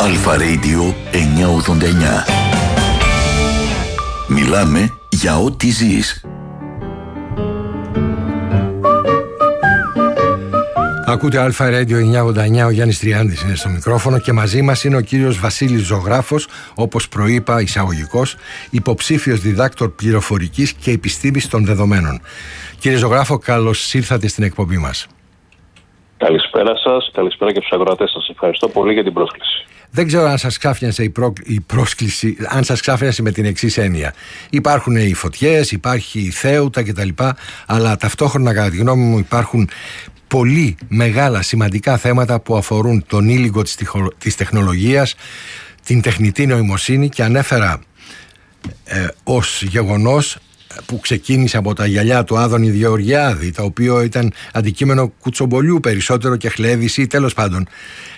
Αλφα Radio 989. Μιλάμε για ό,τι ζεις. Ακούτε Αλφα Radio 989, ο Γιάννης Τριάντης είναι στο μικρόφωνο και μαζί μας είναι ο κύριος Βασίλης Ζωγράφος, όπως προείπα εισαγωγικός, υποψήφιος διδάκτορ πληροφορικής και επιστήμης των δεδομένων. Κύριε Ζωγράφο, καλώς ήρθατε στην εκπομπή μας. Καλησπέρα σας, καλησπέρα και στους ακροατές σας. Ευχαριστώ πολύ για την πρόσκληση. Δεν ξέρω αν σας ξάφνιασε η πρόσκληση, αν σας ξάφνιασε με την εξής έννοια. Υπάρχουν οι φωτιές, υπάρχει η θέουτα κτλ. Αλλά ταυτόχρονα, κατά τη γνώμη μου, υπάρχουν πολύ μεγάλα σημαντικά θέματα που αφορούν τον ήλιγκο της τεχνολογίας, την τεχνητή νοημοσύνη, και ανέφερα ως γεγονός που ξεκίνησε από τα γυαλιά του Άδωνη Γεωργιάδη, το οποίο ήταν αντικείμενο κουτσομπολιού περισσότερο και χλέβηση ή τέλος πάντων.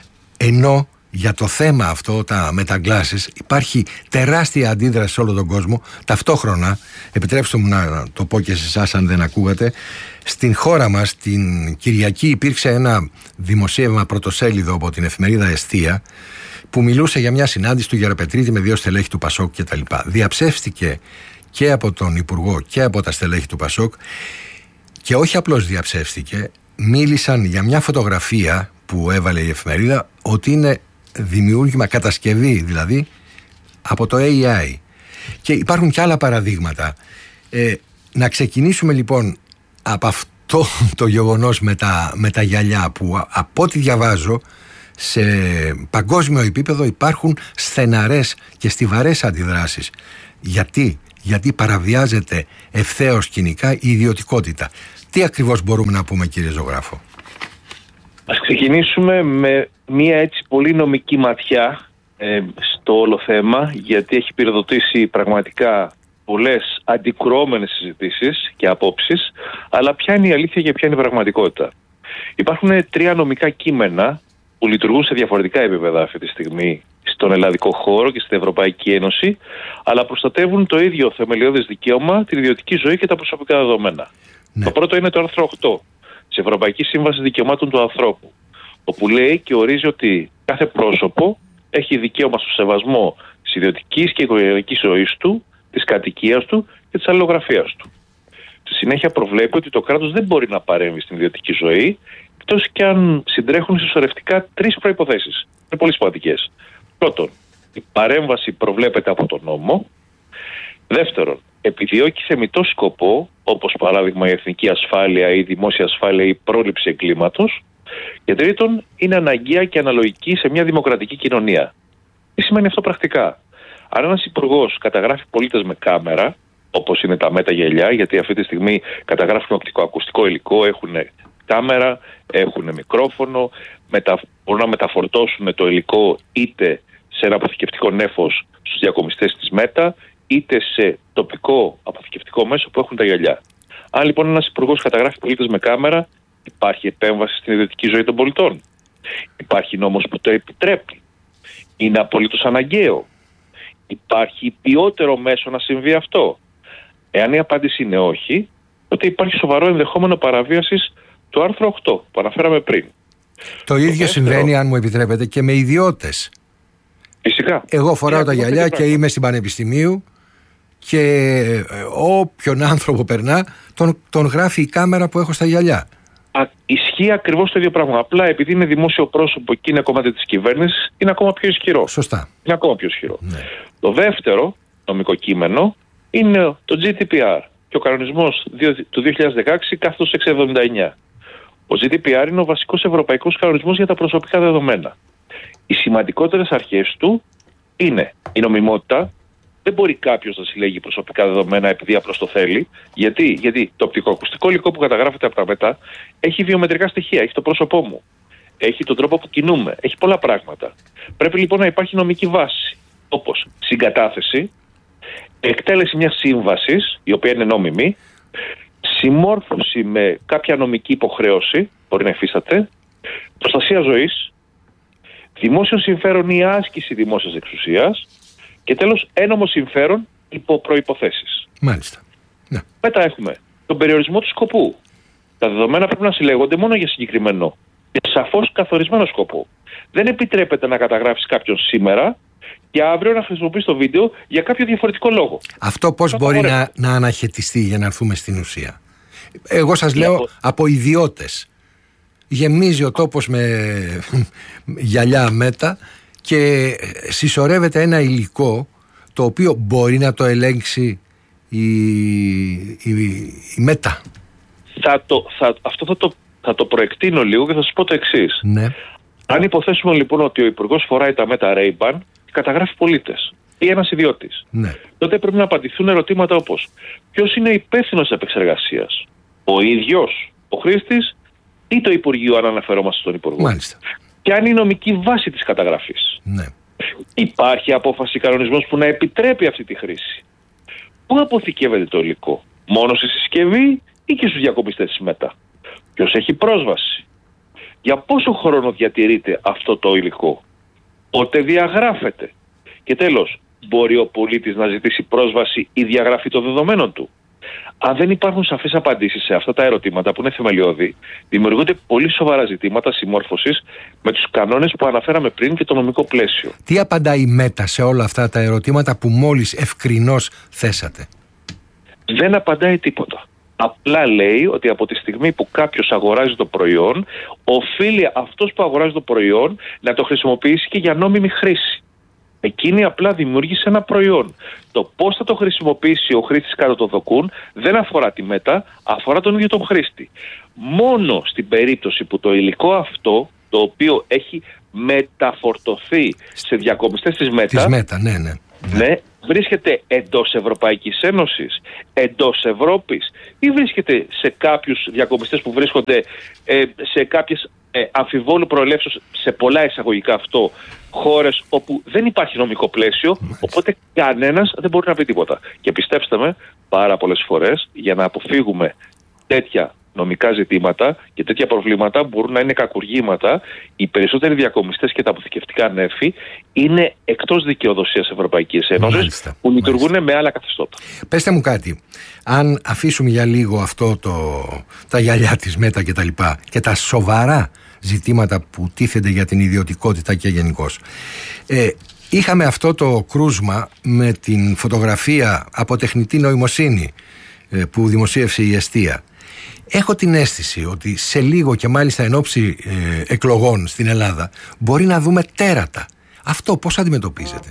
Ενώ για το θέμα αυτό, τα μεταγκλάσεις, υπάρχει τεράστια αντίδραση σε όλο τον κόσμο. Ταυτόχρονα, επιτρέψτε μου να το πω και σε εσάς αν δεν ακούγατε, στην χώρα μας την Κυριακή υπήρξε ένα δημοσίευμα πρωτοσέλιδο από την εφημερίδα Εστία που μιλούσε για μια συνάντηση του Γεραπετρίτη με 2 στελέχη του Πασόκ κτλ. Διαψεύστηκε και από τον Υπουργό και από τα στελέχη του Πασόκ, και όχι απλώς διαψεύστηκε, μίλησαν για μια φωτογραφία που έβαλε η εφημερίδα ότι είναι δημιούργημα, κατασκευή δηλαδή, από το AI. Και υπάρχουν και άλλα παραδείγματα. Να ξεκινήσουμε λοιπόν από αυτό το γεγονός με τα γυαλιά, που από ό,τι διαβάζω σε παγκόσμιο επίπεδο υπάρχουν στεναρές και στιβαρές αντιδράσεις. Γιατί παραβιάζεται ευθέως κοινικά η ιδιωτικότητα. Τι ακριβώς μπορούμε να πούμε, κύριε Ζωγράφο? Ας ξεκινήσουμε με μία έτσι πολύ νομική ματιά στο όλο θέμα, γιατί έχει πυροδοτήσει πραγματικά πολλές αντικρουόμενες συζητήσεις και απόψεις, αλλά ποια είναι η αλήθεια και ποια είναι η πραγματικότητα. Υπάρχουν 3 νομικά κείμενα που λειτουργούν σε διαφορετικά επίπεδα αυτή τη στιγμή στον ελλαδικό χώρο και στην Ευρωπαϊκή Ένωση, αλλά προστατεύουν το ίδιο θεμελιώδες δικαίωμα, την ιδιωτική ζωή και τα προσωπικά δεδομένα. Ναι. Το πρώτο είναι το άρθρο 8 της Ευρωπαϊκής Σύμβασης Δικαιωμάτων του Ανθρώπου, όπου λέει και ορίζει ότι κάθε πρόσωπο έχει δικαίωμα στο σεβασμό της ιδιωτικής και οικογενειακής ζωής του, της κατοικίας του και της αλληλογραφίας του. Στη συνέχεια προβλέπει ότι το κράτος δεν μπορεί να παρέμβει στην ιδιωτική ζωή, εκτός και αν συντρέχουν συσσωρευτικά 3 προϋποθέσεις. Είναι πολύ σημαντικές. Πρώτον, η παρέμβαση προβλέπεται από τον νόμο. Δεύτερον, επιδιώκει θεμιτό σκοπό, όπως παράδειγμα η εθνική ασφάλεια ή η δημόσια ασφάλεια ή η πρόληψη εγκλήματος. Και τρίτον, είναι αναγκαία και αναλογική σε μια δημοκρατική κοινωνία. Τι σημαίνει αυτό πρακτικά? Αν ένας υπουργός καταγράφει πολίτες με κάμερα, όπως είναι τα μεταγυαλιά, γιατί αυτή τη στιγμή καταγράφουν οπτικοακουστικό υλικό, έχουν κάμερα, έχουν μικρόφωνο, μπορούν να μεταφορτώσουν το υλικό είτε σε ένα αποθηκευτικό νέφος στους διακομιστές της ΜΕΤΑ, είτε σε τοπικό αποθηκευτικό μέσο που έχουν τα γυαλιά. Αν λοιπόν ένας υπουργός καταγράφει πολίτες με κάμερα, υπάρχει επέμβαση στην ιδιωτική ζωή των πολιτών? Υπάρχει νόμος που το επιτρέπει? Είναι απολύτως αναγκαίο? Υπάρχει ποιότερο μέσο να συμβεί αυτό? Εάν η απάντηση είναι όχι, τότε υπάρχει σοβαρό ενδεχόμενο παραβίασης του άρθρου 8 που αναφέραμε πριν. Το ίδιο συμβαίνει, αν μου επιτρέπετε, και με ιδιώτες. Φυσικά. Εγώ φοράω τα γυαλιά και είμαι στην Πανεπιστημίου και όποιον άνθρωπο περνά τον γράφει η κάμερα που έχω στα γυαλιά. Ισχύει ακριβώς το ίδιο πράγμα. Απλά επειδή είναι δημόσιο πρόσωπο και είναι κομμάτι της κυβέρνησης, είναι ακόμα πιο ισχυρό. Σωστά. Είναι ακόμα πιο ισχυρό. Ναι. Το δεύτερο νομικό κείμενο είναι το GDPR και ο κανονισμός του 2016/679. Ο GDPR είναι ο βασικός ευρωπαϊκός κανονισμός για τα προσωπικά δεδομένα. Οι σημαντικότερες αρχές του είναι η νομιμότητα. Δεν μπορεί κάποιος να συλλέγει προσωπικά δεδομένα επειδή απλώς το θέλει. Γιατί το οπτικοακουστικό υλικό που καταγράφεται από τα ΜΕΤΑ έχει βιομετρικά στοιχεία, έχει το πρόσωπό μου, έχει τον τρόπο που κινούμε, έχει πολλά πράγματα. Πρέπει λοιπόν να υπάρχει νομική βάση, όπως συγκατάθεση, εκτέλεση μιας σύμβασης, η οποία είναι νόμιμη, συμμόρφωση με κάποια νομική υποχρέωση, μπορεί να υφίσταται, προστασία ζωής, δημόσιο συμφέρον ή άσκηση δημόσιας εξουσίας και τέλος ένομο συμφέρον υπό προϋποθέσεις. Μάλιστα. Ναι. Μετά έχουμε τον περιορισμό του σκοπού. Τα δεδομένα πρέπει να συλλέγονται μόνο για συγκεκριμένο και σαφώς καθορισμένο σκοπό. Δεν επιτρέπεται να καταγράψεις κάποιον σήμερα και αύριο να χρησιμοποιείς το βίντεο για κάποιο διαφορετικό λόγο. Αυτό πώς μπορεί να αναχαιτιστεί, για να έρθουμε στην ουσία? Εγώ σας λέω από ιδιώτες. Γεμίζει ο τόπος με γυαλιά μέτα και συσσωρεύεται ένα υλικό το οποίο μπορεί να το ελέγξει η μέτα. Αυτό θα το προεκτείνω λίγο και θα σας πω το εξής. Ναι. Αν υποθέσουμε λοιπόν ότι ο υπουργός φοράει τα μέτα Ray-Ban και καταγράφει πολίτες ή ένας ιδιώτης, ναι, τότε πρέπει να απαντηθούν ερωτήματα όπως ποιος είναι υπεύθυνος της επεξεργασίας, ο ίδιος, ο χρήστης ή το Υπουργείο, αν αναφερόμαστε στον Υπουργό. Μάλιστα. Και αν η νομική βάση της καταγραφής. Ναι. Υπάρχει απόφαση, κανονισμός που να επιτρέπει αυτή τη χρήση. Πού αποθηκεύεται το υλικό? Μόνο στη συσκευή ή και στους διακομιστές της ΜΕΤΑ? Ποιος έχει πρόσβαση? Για πόσο χρόνο διατηρείται αυτό το υλικό? Πότε διαγράφεται? Και τέλος, μπορεί ο πολίτης να ζητήσει πρόσβαση ή διαγραφή των δεδομένων του? Αν δεν υπάρχουν σαφείς απαντήσεις σε αυτά τα ερωτήματα που είναι θεμελιώδη, δημιουργούνται πολύ σοβαρά ζητήματα συμμόρφωσης με τους κανόνες που αναφέραμε πριν και το νομικό πλαίσιο. Τι απαντάει η ΜΕΤΑ σε όλα αυτά τα ερωτήματα που μόλις ευκρινώς θέσατε? Δεν απαντάει τίποτα. Απλά λέει ότι από τη στιγμή που κάποιος αγοράζει το προϊόν, οφείλει αυτός που αγοράζει το προϊόν να το χρησιμοποιήσει και για νόμιμη χρήση. Εκείνη απλά δημιούργησε ένα προϊόν. Το πώς θα το χρησιμοποιήσει ο χρήστης κατά το δοκούν δεν αφορά τη ΜΕΤΑ, αφορά τον ίδιο τον χρήστη. Μόνο στην περίπτωση που το υλικό αυτό, το οποίο έχει μεταφορτωθεί σε διακομιστές της ΜΕΤΑ, ναι, βρίσκεται εντός Ευρωπαϊκής Ένωσης, εντός Ευρώπης ή βρίσκεται σε κάποιους διακομιστές που βρίσκονται σε κάποιες αμφιβόλου προελεύσεως, σε πολλά εισαγωγικά αυτό, χώρες όπου δεν υπάρχει νομικό πλαίσιο, οπότε κανένας δεν μπορεί να πει τίποτα. Και πιστέψτε με, πάρα πολλές φορές για να αποφύγουμε τέτοια νομικά ζητήματα και τέτοια προβλήματα μπορούν να είναι κακουργήματα. Οι περισσότεροι διακομιστές και τα αποθηκευτικά νέφη είναι εκτός δικαιοδοσίας Ευρωπαϊκής Ένωσης, που λειτουργούν με άλλα καθεστώτα. Πέστε μου κάτι, αν αφήσουμε για λίγο αυτό τα γυαλιά της ΜΕΤΑ και τα λοιπά και τα σοβαρά ζητήματα που τίθενται για την ιδιωτικότητα και γενικώς, είχαμε αυτό το κρούσμα με την φωτογραφία από τεχνητή νοημοσύνη που δημοσίευσε η Εστία. Έχω την αίσθηση ότι σε λίγο και μάλιστα εν ώψη εκλογών στην Ελλάδα μπορεί να δούμε τέρατα. Αυτό πώς αντιμετωπίζετε?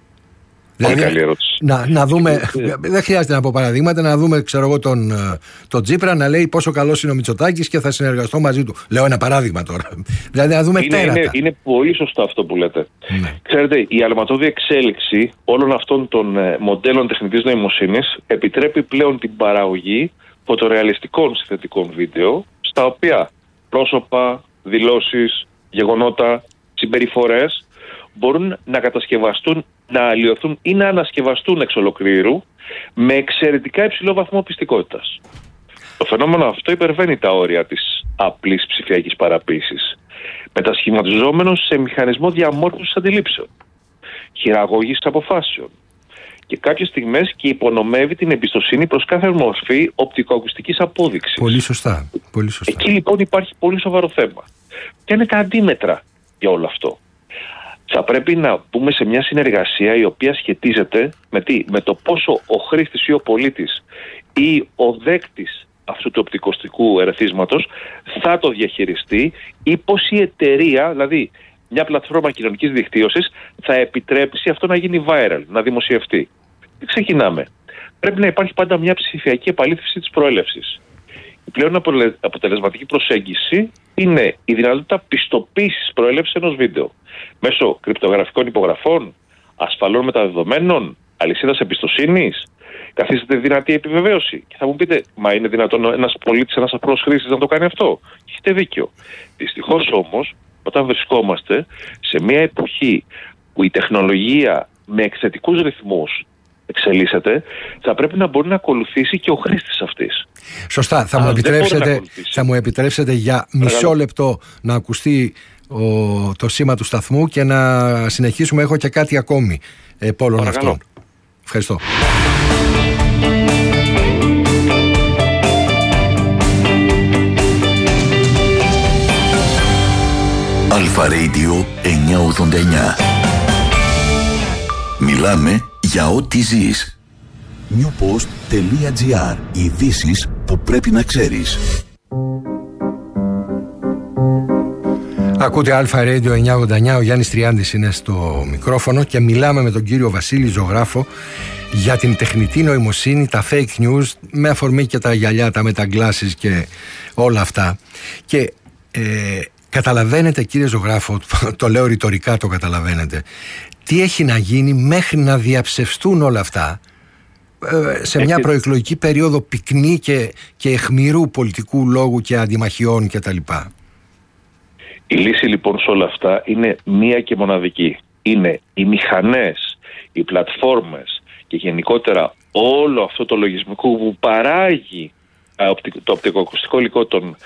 Δηλαδή, καλή ερώτηση. Να δούμε, δεν χρειάζεται να πω παραδείγματα, να δούμε, ξέρω εγώ, τον Τσίπρα να λέει πόσο καλός είναι ο Μητσοτάκης και θα συνεργαστώ μαζί του. Λέω ένα παράδειγμα τώρα. Δηλαδή να δούμε τέρατα. Είναι πολύ σωστό αυτό που λέτε. Ναι. Ξέρετε, η αλματώδη εξέλιξη όλων αυτών των μοντέλων τεχνητής νοημοσύνης επιτρέπει πλέον την παραγωγή φωτορεαλιστικών συνθετικών βίντεο, στα οποία πρόσωπα, δηλώσεις, γεγονότα, συμπεριφορές μπορούν να κατασκευαστούν, να αλλοιωθούν ή να ανασκευαστούν εξ ολοκλήρου με εξαιρετικά υψηλό βαθμό πιστικότητας. Το φαινόμενο αυτό υπερβαίνει τα όρια της απλής ψηφιακής παραποίησης, μετασχηματιζόμενος σε μηχανισμό διαμόρφωσης αντιλήψεων, χειραγώγησης αποφάσεων και κάποιες στιγμές και υπονομεύει την εμπιστοσύνη προς κάθε μορφή οπτικοακουστικής απόδειξης. Πολύ σωστά. Πολύ σωστά. Εκεί λοιπόν υπάρχει πολύ σοβαρό θέμα. Ποια είναι τα αντίμετρα για όλο αυτό? Θα πρέπει να μπούμε σε μια συνεργασία η οποία σχετίζεται με το πόσο ο χρήστης ή ο πολίτης ή ο δέκτης αυτού του οπτικοακουστικού ερεθίσματος θα το διαχειριστεί ή πώς η εταιρεία, δηλαδή μια πλατφόρμα κοινωνικής δικτύωσης, θα επιτρέψει αυτό να γίνει viral, να δημοσιευτεί. Τι ξεκινάμε? Πρέπει να υπάρχει πάντα μια ψηφιακή επαλήθευση της προέλευσης. Η πλέον αποτελεσματική προσέγγιση είναι η δυνατότητα πιστοποίησης προέλευσης ενός βίντεο μέσω κρυπτογραφικών υπογραφών, ασφαλών μεταδεδομένων, αλυσίδας εμπιστοσύνης. Καθίσταται δυνατή επιβεβαίωση. Και θα μου πείτε, μα είναι δυνατόν ένας πολίτης, ένας απλός χρήστης να το κάνει αυτό? Έχετε δίκιο. Δυστυχώς όμως, όταν βρισκόμαστε σε μια εποχή που η τεχνολογία με εκθετικούς ρυθμούς εξελίσσεται, θα πρέπει να μπορεί να ακολουθήσει και ο χρήστης αυτής. Σωστά. Θα μου επιτρέψετε για μισό λεπτό να ακουστεί το σήμα του σταθμού και να συνεχίσουμε. Έχω και κάτι ακόμη από όλων αυτών. Ευχαριστώ. Αλφα Radio 989. Μιλάμε για ό,τι ζεις. newpost.gr. Ειδήσεις που πρέπει να ξέρεις. Ακούτε Αλφα Radio 989, ο Γιάννης Τριάντης είναι στο μικρόφωνο και μιλάμε με τον κύριο Βασίλη Ζωγράφο για την τεχνητή νοημοσύνη, τα fake news, με αφορμή και τα γυαλιά, τα μεταγκλάσεις και όλα αυτά. Και καταλαβαίνετε, κύριε Ζωγράφο, το λέω ρητορικά, το καταλαβαίνετε, τι έχει να γίνει μέχρι να διαψευστούν όλα αυτά σε μια προεκλογική περίοδο πυκνή και αιχμηρού πολιτικού λόγου και αντιμαχιών κτλ. Η λύση λοιπόν σε όλα αυτά είναι μία και μοναδική. Είναι οι μηχανές, οι πλατφόρμες και γενικότερα όλο αυτό το λογισμικό που παράγει το οπτικοακουστικό υλικό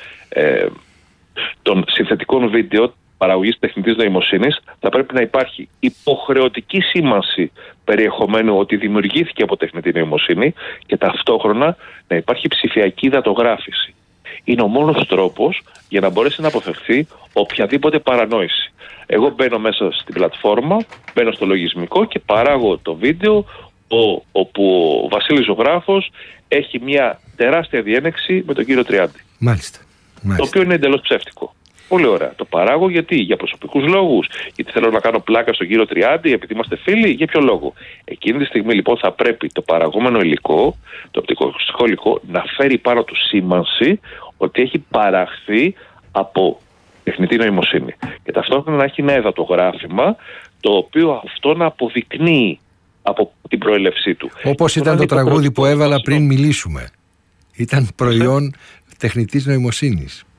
των συνθετικών βίντεο παραγωγής τεχνητής νοημοσύνης. Θα πρέπει να υπάρχει υποχρεωτική σήμανση περιεχομένου ότι δημιουργήθηκε από τεχνητή νοημοσύνη και ταυτόχρονα να υπάρχει ψηφιακή δατογράφηση. Είναι ο μόνος τρόπος για να μπορέσει να αποφευθεί οποιαδήποτε παρανόηση. Εγώ μπαίνω μέσα στην πλατφόρμα, μπαίνω στο λογισμικό και παράγω το βίντεο όπου ο Βασίλης Ζωγράφος έχει μια τεράστια διένεξη με τον κύριο Τριάντη. Μάλιστα. Το οποίο είναι εντελώς ψεύτικο. Πολύ ωραία. Το παράγω γιατί? Για προσωπικούς λόγους? Γιατί θέλω να κάνω πλάκα στον κύριο Τριάντη, επειδή είμαστε φίλοι? Για ποιο λόγο? Εκείνη τη στιγμή λοιπόν θα πρέπει το παραγόμενο υλικό, το οπτικοακουστικό υλικό, να φέρει πάνω του σήμανση ότι έχει παραχθεί από τεχνητή νοημοσύνη. Και ταυτόχρονα να έχει ένα εδατογράφημα το οποίο αυτό να αποδεικνύει από την προέλευσή του. Όπως ήταν το τραγούδι που έβαλα πριν μιλήσουμε. Ήταν προϊόν τεχνητής νοημοσύνης.